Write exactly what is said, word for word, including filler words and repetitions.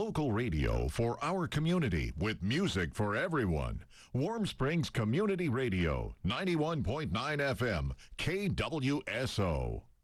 Local radio for our community with music for everyone. Warm Springs Community Radio, ninety-one point nine F M, K W S O.